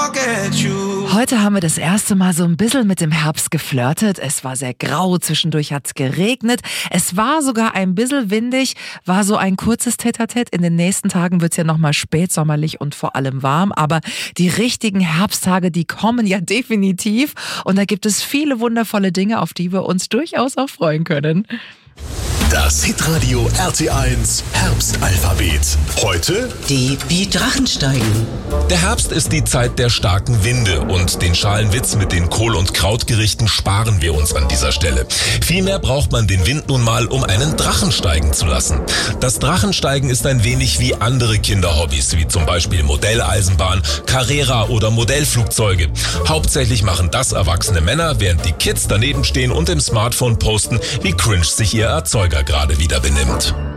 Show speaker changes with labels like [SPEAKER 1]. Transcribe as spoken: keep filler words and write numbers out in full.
[SPEAKER 1] forget you.
[SPEAKER 2] Heute haben wir das erste Mal so ein bisschen mit dem Herbst geflirtet. Es war sehr grau, zwischendurch hat es geregnet. Es war sogar ein bisschen windig, war so ein kurzes Tête-à-Tête. In den nächsten Tagen wird es ja nochmal spätsommerlich und vor allem warm. Aber die richtigen Herbsttage, die kommen ja definitiv. Und da gibt es viele wundervolle Dinge, auf die wir uns durchaus auch freuen können.
[SPEAKER 3] Das Hitradio R T eins Herbstalphabet. Heute
[SPEAKER 4] die, die Drachen steigen.
[SPEAKER 5] Der Herbst ist die Zeit der starken Winde und den schalen Witz mit den Kohl- und Krautgerichten sparen wir uns an dieser Stelle. Vielmehr braucht man den Wind nun mal, um einen Drachen steigen zu lassen. Das Drachensteigen ist ein wenig wie andere Kinderhobbys, wie zum Beispiel Modelleisenbahn, Carrera oder Modellflugzeuge. Hauptsächlich machen das erwachsene Männer, während die Kids daneben stehen und im Smartphone posten, wie cringe sich ihr Erzeuger gerade wieder benimmt.